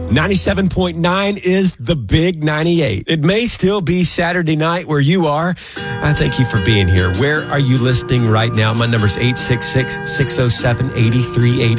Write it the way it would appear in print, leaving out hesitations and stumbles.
97.9 is the big 98. It may still be Saturday night where you are. I thank you for being here. Where are you listening right now? My number is 866-607-8380.